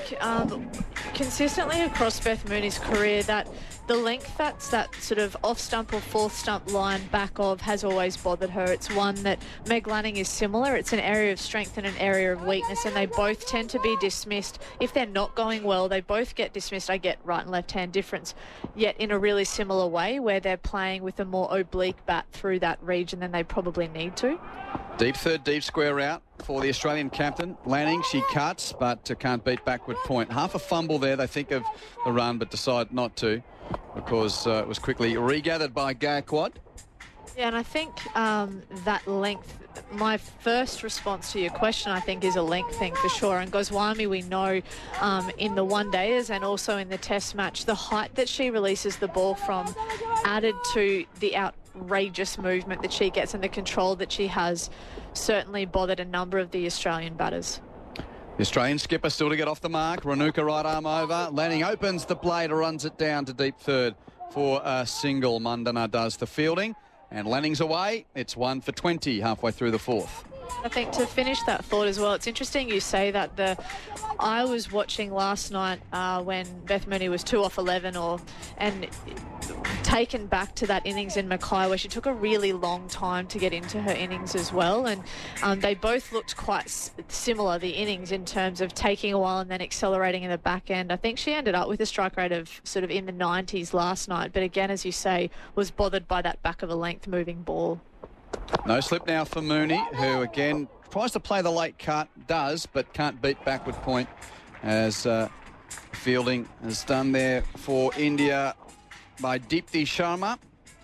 consistently across Beth Mooney's career that the length that's that sort of off-stump or fourth-stump line back of has always bothered her. It's one that Meg Lanning is similar. It's an area of strength and an area of weakness, and they both tend to be dismissed. If they're not going well, they both get dismissed. I get right and left-hand difference, yet in a really similar way where they're playing with a more oblique bat through that region than they probably need to. Deep third, deep square out for the Australian captain. Lanning, she cuts, but can't beat backward point. Half a fumble there. They think of the run, but decide not to because it was quickly regathered by Gaikwad. Yeah, and I think that length, my first response to your question, I think, is a length thing for sure. And Goswami, we know in the one-dayers and also in the test match, the height that she releases the ball from added to the outrageous movement that she gets and the control that she has certainly bothered a number of the Australian batters. The Australian skipper still to get off the mark. Ranuka right arm over. Lanning opens the blade, runs it down to deep third for a single. Mundana does the fielding. And Lanning's away. It's 1 for 20 halfway through the fourth. I think to finish that thought as well, it's interesting you say that. I was watching last night when Beth Mooney was 2 off 11 and taken back to that innings in Mackay where she took a really long time to get into her innings as well, and they both looked quite similar, the innings, in terms of taking a while and then accelerating in the back end. I think she ended up with a strike rate of sort of in the 90s last night, but again, as you say, was bothered by that back of a length moving ball. No slip now for Mooney, who again tries to play the late cut, does, but can't beat backward point as fielding is done there for India by Deepthi Sharma.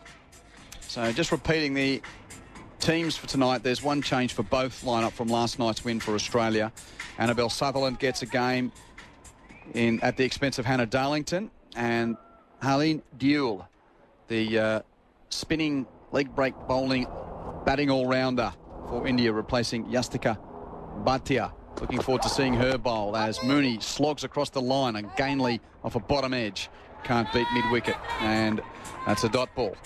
So just repeating the teams for tonight, there's one change for both lineup from last night's win for Australia. Annabelle Sutherland gets a game at the expense of Hannah Darlington, and Harleen Dewell, the spinning leg break bowling batting all-rounder for India, replacing Yastika Bhatia. Looking forward to seeing her bowl as Mooney slogs across the line and Gainley off a bottom edge. Can't beat mid-wicket, and that's a dot ball.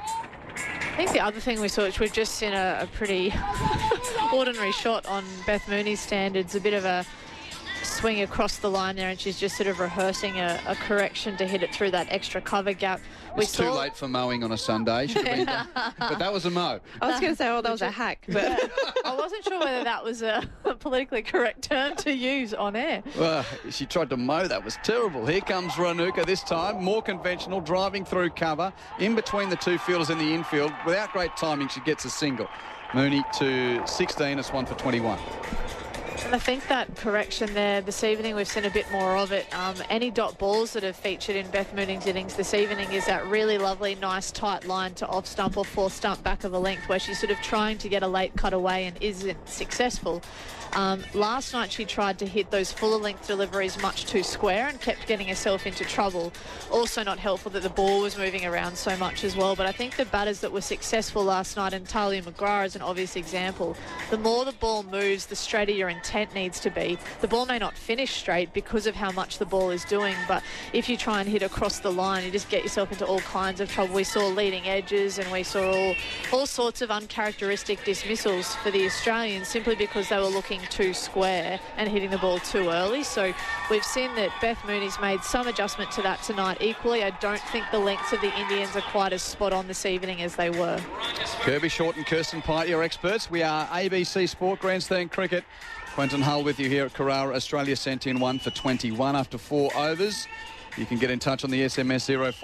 I think the other thing we saw, which we've just seen a pretty ordinary shot on Beth Mooney's standards, a bit of a swing across the line there, and she's just sort of rehearsing a correction to hit it through that extra cover gap. It's too late for mowing on a Sunday. Should have been done. But that was a mow. I was going to say, that was a hack. But I wasn't sure whether that was a politically correct term to use on air. Well, she tried to mow. That was terrible. Here comes Ranuka this time. More conventional, driving through cover. In between the two fielders in the infield. Without great timing, she gets a single. Mooney to 16. It's 1 for 21. And I think that correction there this evening, we've seen a bit more of it. Any dot balls that have featured in Beth Mooney's innings this evening is that really lovely, nice, tight line to off stump or fourth stump back of a length where she's sort of trying to get a late cut away and isn't successful. Last night she tried to hit those fuller length deliveries much too square and kept getting herself into trouble. Also not helpful that the ball was moving around so much as well. But I think the batters that were successful last night, and Talia McGrath is an obvious example, the more the ball moves, the straighter your intent needs to be. The ball may not finish straight because of how much the ball is doing, but if you try and hit across the line, you just get yourself into all kinds of trouble. We saw leading edges and we saw all sorts of uncharacteristic dismissals for the Australians simply because they were looking too square and hitting the ball too early. So we've seen that Beth Mooney's made some adjustment to that tonight. Equally, I don't think the lengths of the Indians are quite as spot on this evening as they were. Kirby Short and Kirsten Pyatt, your experts. We are ABC Sport Grandstand Cricket. Quentin Hull with you here at Carrara. Australia sent in 1 for 21 after 4 overs. You can get in touch on the SMS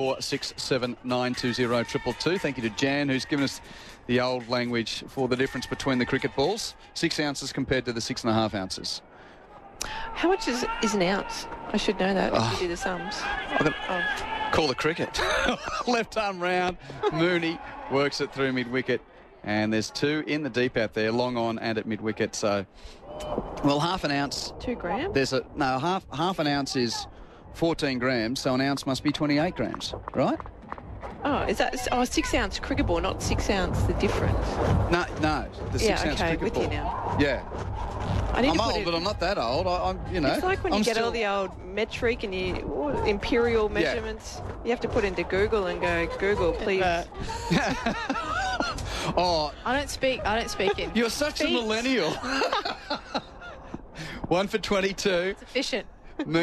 0467920222. Thank you to Jan, who's given us the old language for the difference between the cricket balls. 6 ounces compared to the 6.5 ounces. how much is an ounce? I should know that if you do the sums. Call the cricket. Left arm round. Mooney works it through mid-wicket. And there's 2 in the deep out there, long on and at mid-wicket. So, well, half an ounce. 2 grams? There's half an ounce is 14 grams, so an ounce must be 28 grams, right? Oh, is that 6 ounce cricket ball, not 6 ounce the difference? No, the 6 ounce cricket with ball. you now. Yeah. I'm old, but I'm not that old. I'm. It's like when you get all the old metric and imperial measurements. Yeah. You have to put into Google and go, Google, please. I don't speak in. You're such a millennial. 1 for 22. It's efficient.